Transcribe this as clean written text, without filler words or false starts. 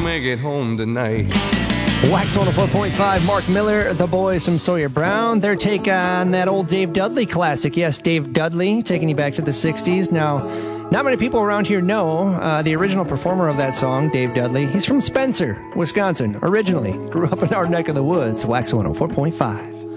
make it home tonight. Wax 104.5, Mark Miller, the boys from Sawyer Brown. Their take on that old Dave Dudley classic. Yes, Dave Dudley, taking you back to the 60s. Now, not many people around here know the original performer of that song, Dave Dudley. He's from Spencer, Wisconsin, originally. Grew up in our neck of the woods. Wax 104.5.